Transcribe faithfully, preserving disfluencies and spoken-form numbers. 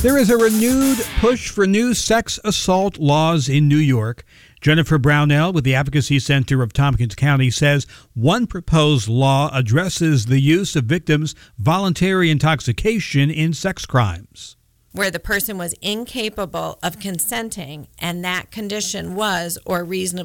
There is a renewed push for new sex assault laws in New York. Jennifer Brownell with the Advocacy Center of Tompkins County says one proposed law addresses the use of victims' voluntary intoxication in sex crimes, where the person was incapable of consenting and that condition was or reasonably